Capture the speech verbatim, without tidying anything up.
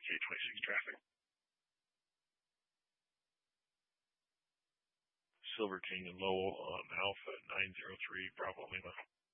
K twenty-six traffic. Silver King and Lowell on Alpha nine zero three Bravo Lima.